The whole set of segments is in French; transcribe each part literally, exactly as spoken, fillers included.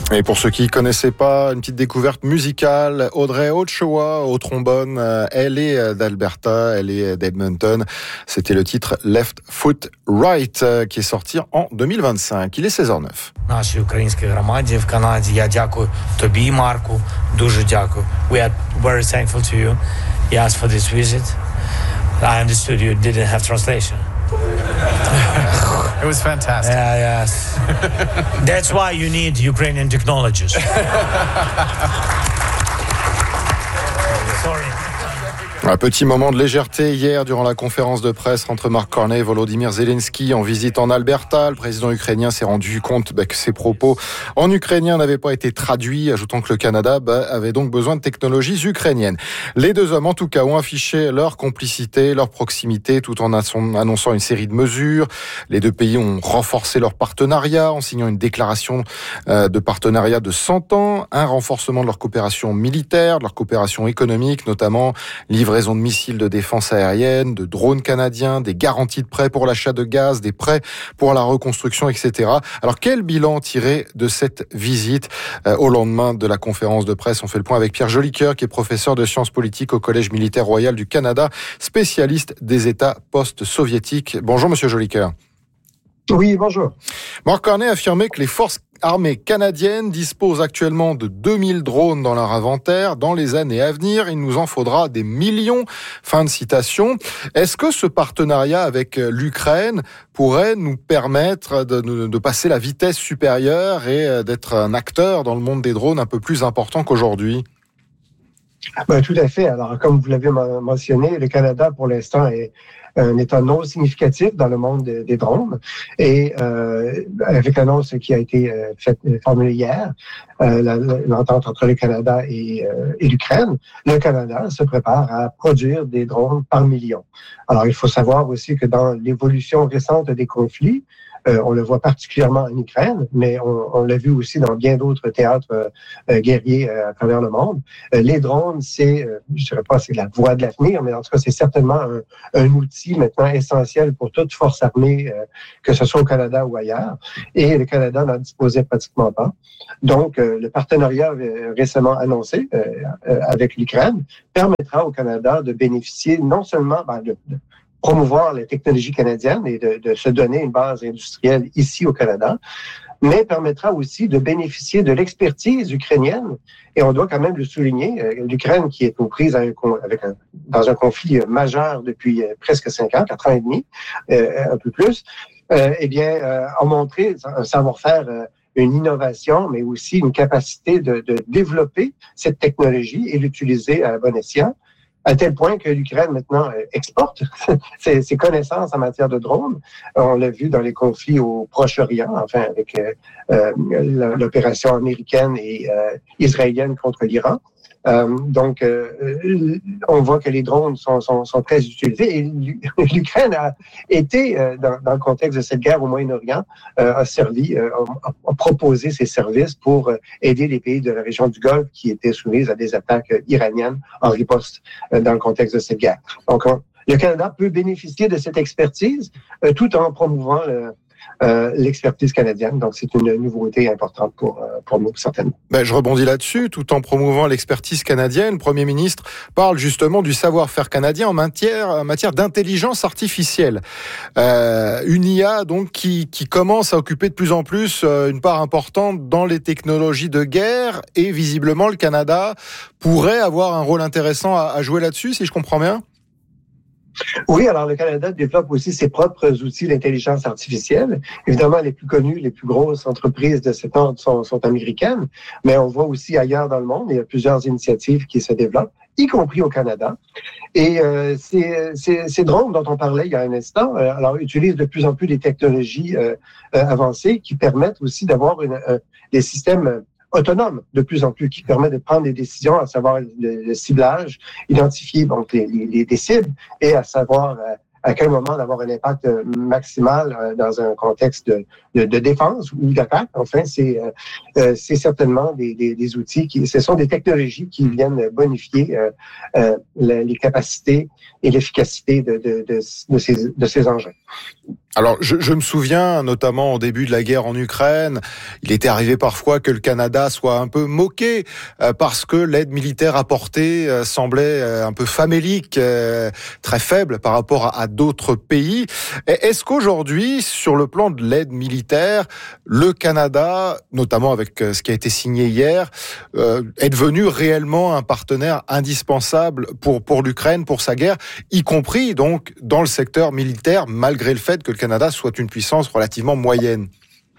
Et pour ceux qui ne connaissaient pas, une petite découverte musicale, Audrey Ochoa au trombone, elle est d'Alberta, elle est d'Edmonton. C'était le titre Left Foot Right qui est sorti en deux mille vingt-cinq. Il est seize heures zéro neuf. Нашій українській громаді в Канаді. Я дякую тобі, Марку. Дуже дякую. We are very thankful to you. Yes, for this visit. I understood you didn't have translation. It was fantastic. Yeah, yes. That's why you need Ukrainian technologists. Sorry. Un petit moment de légèreté hier durant la conférence de presse entre Mark Carney et Volodymyr Zelensky en visite en Alberta. Le président ukrainien s'est rendu compte bah, que ses propos en ukrainien n'avaient pas été traduits, ajoutant que le Canada bah, avait donc besoin de technologies ukrainiennes. Les deux hommes, en tout cas, ont affiché leur complicité, leur proximité, tout en annonçant une série de mesures. Les deux pays ont renforcé leur partenariat en signant une déclaration de partenariat de cent ans, un renforcement de leur coopération militaire, de leur coopération économique, notamment livrer de missiles de défense aérienne, de drones canadiens, des garanties de prêts pour l'achat de gaz, des prêts pour la reconstruction, et cetera. Alors, quel bilan tirer de cette visite euh, au lendemain de la conférence de presse? On fait le point avec Pierre Jolicoeur, qui est professeur de sciences politiques au Collège militaire royal du Canada, spécialiste des États post-soviétiques. Bonjour, monsieur Jolicoeur. Oui, bonjour. Mark Carney a affirmé que les forces armées canadiennes disposent actuellement de deux mille drones dans leur inventaire. Dans les années à venir, il nous en faudra des millions. Fin de citation. Est-ce que ce partenariat avec l'Ukraine pourrait nous permettre de, de, de passer la vitesse supérieure et d'être un acteur dans le monde des drones un peu plus important qu'aujourd'hui? Ben, tout à fait. Alors, comme vous l'avez mentionné, le Canada, pour l'instant, est un État non significatif dans le monde des drones. Et euh, avec l'annonce qui a été euh, faite, formulée hier, euh, la, l'entente entre le Canada et, euh, et l'Ukraine, le Canada se prépare à produire des drones par millions. Alors, il faut savoir aussi que dans l'évolution récente des conflits, Euh, on le voit particulièrement en Ukraine, mais on, on l'a vu aussi dans bien d'autres théâtres euh, guerriers euh, à travers le monde. Euh, les drones, c'est, euh, je dirais pas c'est la voie de l'avenir, mais en tout cas, c'est certainement un, un outil maintenant essentiel pour toute force armée, euh, que ce soit au Canada ou ailleurs. Et le Canada n'en disposait pratiquement pas. Donc, euh, le partenariat euh, récemment annoncé euh, euh, avec l'Ukraine permettra au Canada de bénéficier non seulement ben, de, de promouvoir les technologies canadiennes et de, de se donner une base industrielle ici au Canada, mais permettra aussi de bénéficier de l'expertise ukrainienne. Et on doit quand même le souligner, l'Ukraine qui est aux prises avec un, dans un conflit majeur depuis presque cinq ans, quatre ans et demi, euh, un peu plus, euh, eh bien, euh, a montré un savoir-faire euh, une innovation, mais aussi une capacité de, de développer cette technologie et l'utiliser à bon escient, à tel point que l'Ukraine maintenant exporte ses, ses connaissances en matière de drones. On l'a vu dans les conflits au Proche-Orient, enfin avec euh, l'opération américaine et euh, israélienne contre l'Iran. Euh, donc, euh, on voit que les drones sont, sont, sont très utilisés et l'Ukraine a été, euh, dans, dans le contexte de cette guerre au Moyen-Orient, euh, a servi, euh, a, a proposé ses services pour euh, aider les pays de la région du Golfe qui étaient soumis à des attaques euh, iraniennes en riposte euh, dans le contexte de cette guerre. Donc, on, le Canada peut bénéficier de cette expertise euh, tout en promouvant le, Euh, l'expertise canadienne. Donc, c'est une nouveauté importante pour, euh, pour nous, certainement. Ben, je rebondis là-dessus. Tout en promouvant l'expertise canadienne, le Premier ministre parle justement du savoir-faire canadien en matière, en matière d'intelligence artificielle. Euh, une I A, donc, qui, qui commence à occuper de plus en plus euh, une part importante dans les technologies de guerre et visiblement, le Canada pourrait avoir un rôle intéressant à, à jouer là-dessus, si je comprends bien. Oui, alors le Canada développe aussi ses propres outils d'intelligence artificielle. Évidemment, les plus connus, les plus grosses entreprises de cet ordre sont, sont américaines, mais on voit aussi ailleurs dans le monde, il y a plusieurs initiatives qui se développent, y compris au Canada. Et euh, ces, ces, ces drones dont on parlait il y a un instant, euh, alors utilisent de plus en plus des technologies euh, euh, avancées qui permettent aussi d'avoir une, euh, des systèmes autonome de plus en plus, qui permet de prendre des décisions, à savoir le, le ciblage, identifier donc les, les, les cibles et à savoir euh, à quel moment d'avoir un impact maximal euh, dans un contexte de, de, de défense ou d'attaque. Enfin, c'est, euh, c'est certainement des, des, des outils qui, ce sont des technologies qui viennent bonifier euh, euh, les capacités et l'efficacité de, de, de, de, ces, de ces engins. Alors, je, je me souviens, notamment au début de la guerre en Ukraine, il était arrivé parfois que le Canada soit un peu moqué euh, parce que l'aide militaire apportée euh, semblait euh, un peu famélique, euh, très faible par rapport à, à d'autres pays. Et est-ce qu'aujourd'hui, sur le plan de l'aide militaire, le Canada, notamment avec euh, ce qui a été signé hier, euh, est devenu réellement un partenaire indispensable pour pour l'Ukraine, pour sa guerre, y compris donc dans le secteur militaire, malgré le fait que le Canada soit une puissance relativement moyenne?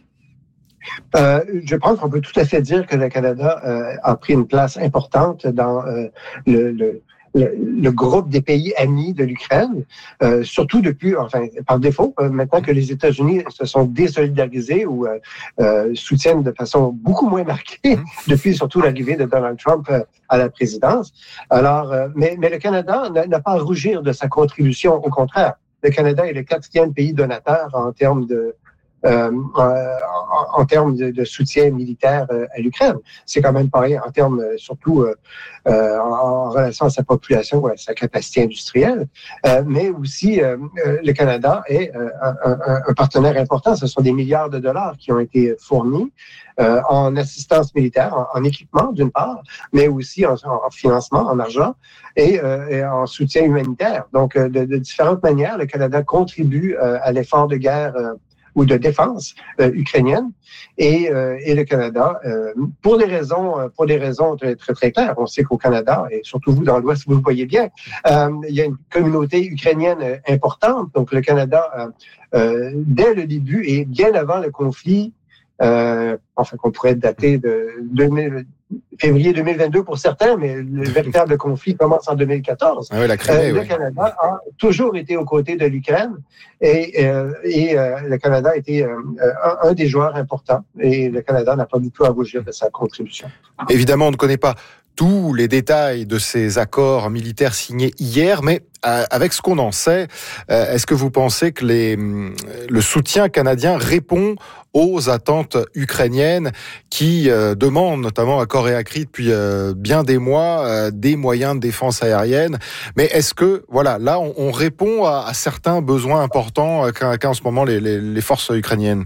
Euh, je pense qu'on peut tout à fait dire que le Canada euh, a pris une place importante dans euh, le, le, le, le groupe des pays amis de l'Ukraine, euh, surtout depuis, enfin, par défaut, euh, maintenant que les États-Unis se sont désolidarisés ou euh, euh, soutiennent de façon beaucoup moins marquée depuis surtout l'arrivée de Donald Trump euh, à la présidence. Alors, euh, mais, mais le Canada n'a, n'a pas à rougir de sa contribution, au contraire. Le Canada est le quatrième pays donateur en termes de euh, en, en termes de, de soutien militaire euh, à l'Ukraine. C'est quand même pas rien en termes euh, surtout euh, euh, en, en relation à sa population, à sa capacité industrielle, euh, mais aussi euh, euh, le Canada est euh, un, un, un partenaire important. Ce sont des milliards de dollars qui ont été fournis euh, en assistance militaire, en, en équipement d'une part, mais aussi en, en financement, en argent et, euh, et en soutien humanitaire. Donc, euh, de, de différentes manières, le Canada contribue euh, à l'effort de guerre euh, ou de défense euh, ukrainienne et, euh, et le Canada, euh, pour des raisons, pour des raisons très très très claires. On sait qu'au Canada et surtout vous dans l'Ouest, vous le voyez bien, euh, il y a une communauté ukrainienne importante. Donc le Canada, euh, euh, dès le début et bien avant le conflit, euh, enfin qu'on pourrait dater de deux mille, février deux mille vingt-deux pour certains, mais le véritable conflit commence en deux mille quatorze. Ah oui, la Crimée, euh, le oui. Canada a toujours été aux côtés de l'Ukraine et, euh, et euh, le Canada a été euh, un, un des joueurs importants et le Canada n'a pas du tout à rougir de sa contribution. Évidemment, on ne connaît pas tous les détails de ces accords militaires signés hier, mais euh, avec ce qu'on en sait, euh, est-ce que vous pensez que les, le soutien canadien répond aux attentes ukrainiennes qui euh, demandent, notamment à corps et à cri depuis euh, bien des mois, euh, des moyens de défense aérienne? Mais est-ce que, voilà, là, on, on répond à, à certains besoins importants qu'a, qu'a en ce moment les, les, les forces ukrainiennes?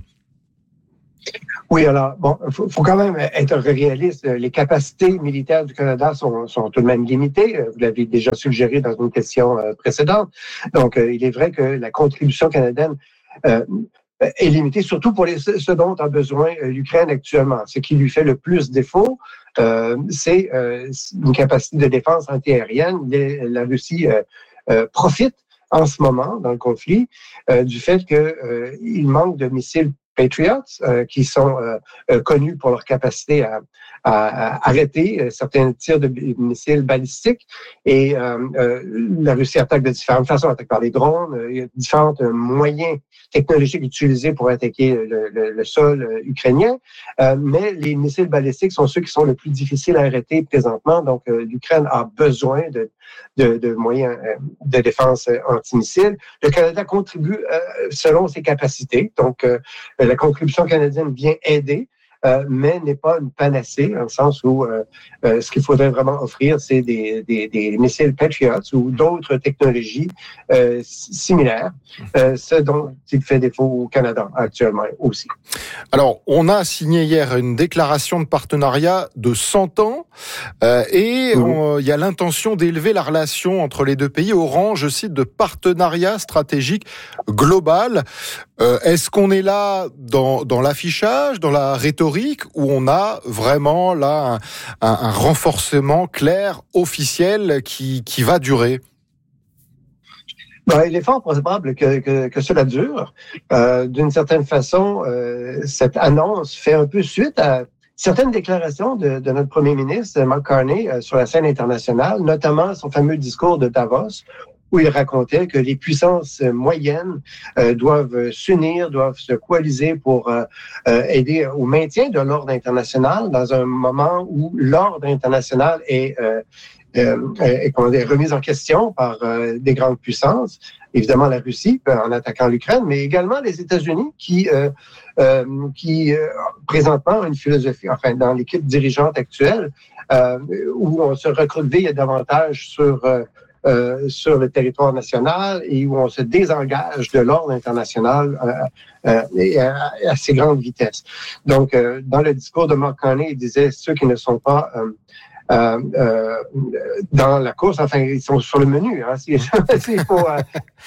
Oui, alors, bon, il faut, faut quand même être réaliste. Les capacités militaires du Canada sont, sont tout de même limitées. Vous l'avez déjà suggéré dans une question précédente. Donc, il est vrai que la contribution canadienne euh, est limitée, surtout pour les, ce dont a besoin l'Ukraine actuellement. Ce qui lui fait le plus défaut, euh, c'est euh, une capacité de défense antiaérienne. La Russie euh, euh, profite en ce moment, dans le conflit, euh, du fait qu'il euh, manque de missiles Patriots, euh, qui sont euh, euh, connus pour leur capacité à, à, à arrêter euh, certains tirs de missiles balistiques. Et euh, euh, la Russie attaque de différentes façons, attaque par les drones, euh, il y a différents euh, moyens technologiques utilisés pour attaquer le, le, le sol euh, ukrainien. Euh, mais les missiles balistiques sont ceux qui sont le plus difficiles à arrêter présentement. Donc, euh, l'Ukraine a besoin de, de, de moyens euh, de défense euh, antimissiles. Le Canada contribue euh, selon ses capacités. Donc, euh, la contribution canadienne vient aider, euh, mais n'est pas une panacée, dans le sens où euh, euh, ce qu'il faudrait vraiment offrir, c'est des, des, des missiles Patriots ou d'autres technologies euh, similaires, euh, ce dont il fait défaut au Canada actuellement aussi. Alors, on a signé hier une déclaration de partenariat de cent ans euh, et il mmh. y a l'intention d'élever la relation entre les deux pays au rang, je cite, de partenariat stratégique global. Euh, est-ce qu'on est là dans, dans l'affichage, dans la rhétorique, où on a vraiment là un, un, un renforcement clair, officiel, qui, qui va durer? Ben, il est fort probable que, que, que cela dure. Euh, d'une certaine façon, euh, cette annonce fait un peu suite à certaines déclarations de, de notre premier ministre, Mark Carney, euh, sur la scène internationale, notamment son fameux discours de Davos, où il racontait que les puissances moyennes euh, doivent s'unir, doivent se coaliser pour euh, euh, aider au maintien de l'ordre international dans un moment où l'ordre international est, euh, euh, est comment dire, remis en question par euh, des grandes puissances. Évidemment, la Russie, en attaquant l'Ukraine, mais également les États-Unis qui, euh, euh, qui euh, présentement ont une philosophie, enfin, dans l'équipe dirigeante actuelle, euh, où on se recrute davantage sur... Euh, euh, sur le territoire national et où on se désengage de l'ordre international euh, euh, et à, à assez grande vitesse. Donc, euh, dans le discours de Mark Carney, il disait ceux qui ne sont pas euh, Euh, euh, dans la course, enfin, ils sont sur le menu. Hein, c'est, c'est pour, euh,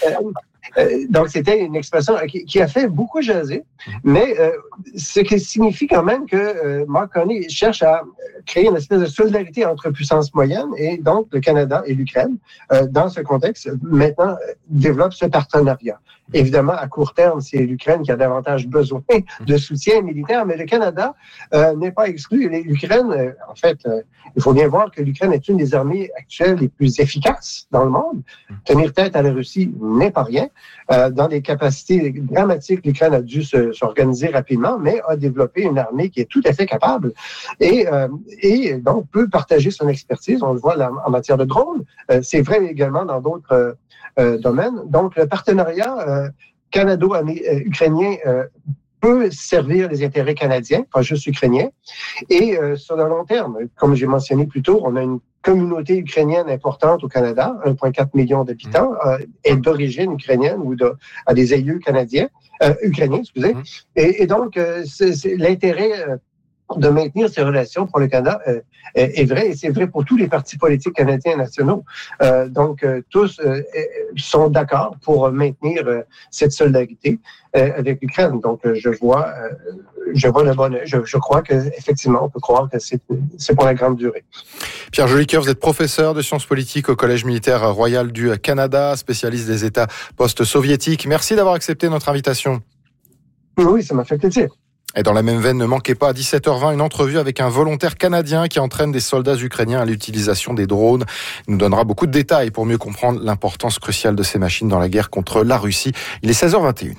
euh, donc, c'était une expression qui, qui a fait beaucoup jaser, mais euh, ce qui signifie quand même que euh, Mark Carney cherche à créer une espèce de solidarité entre puissances moyennes et donc le Canada et l'Ukraine. Euh, dans ce contexte, maintenant, développe ce partenariat. Évidemment, à court terme, c'est l'Ukraine qui a davantage besoin de soutien militaire, mais le Canada euh, n'est pas exclu. L'Ukraine, euh, en fait, euh, il faut bien voir que l'Ukraine est une des armées actuelles les plus efficaces dans le monde. Tenir tête à la Russie n'est pas rien. Euh, dans des capacités dramatiques, l'Ukraine a dû se, s'organiser rapidement, mais a développé une armée qui est tout à fait capable et, euh, et donc peut partager son expertise. On le voit là, en matière de drones. Euh, c'est vrai également dans d'autres euh, euh, domaines. Donc, le partenariat euh, canado-ukrainien euh, peut servir les intérêts canadiens, pas juste ukrainiens. Et euh, sur le long terme, comme j'ai mentionné plus tôt, on a une communauté ukrainienne importante au Canada, un virgule quatre million d'habitants, euh, est d'origine ukrainienne ou de, à des aïeux canadiens, euh, ukrainiens, excusez. Et, et donc, euh, c'est, c'est l'intérêt euh, de maintenir ces relations pour le Canada euh, est vrai, et c'est vrai pour tous les partis politiques canadiens nationaux. Euh, donc, euh, tous euh, sont d'accord pour maintenir euh, cette solidarité euh, avec l'Ukraine. Donc, euh, je vois, euh, je vois le bon œil. Je, je crois qu'effectivement, on peut croire que c'est, c'est pour la grande durée. Pierre Jolicoeur, vous êtes professeur de sciences politiques au Collège militaire royal du Canada, spécialiste des États post-soviétiques. Merci d'avoir accepté notre invitation. Oui, ça m'a fait plaisir. Et dans la même veine, ne manquez pas à dix-sept heures vingt une entrevue avec un volontaire canadien qui entraîne des soldats ukrainiens à l'utilisation des drones. Il nous donnera beaucoup de détails pour mieux comprendre l'importance cruciale de ces machines dans la guerre contre la Russie. Il est seize heures vingt et une.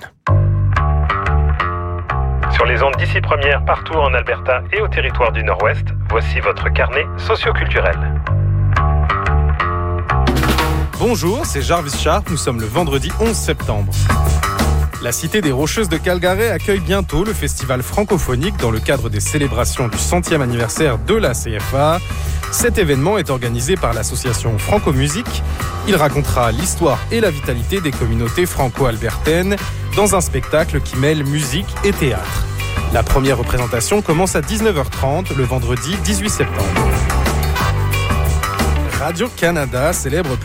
Sur les ondes d'ici première, partout en Alberta et au territoire du Nord-Ouest, voici votre carnet socioculturel. Bonjour, c'est Jarvis Sharp, nous sommes le vendredi onze septembre. La cité des Rocheuses de Calgary accueille bientôt le festival francophonique dans le cadre des célébrations du centième anniversaire de la C F A. Cet événement est organisé par l'association Franco-Musique. Il racontera l'histoire et la vitalité des communautés franco-albertaines dans un spectacle qui mêle musique et théâtre. La première représentation commence à dix-neuf heures trente le vendredi dix-huit septembre. Radio-Canada célèbre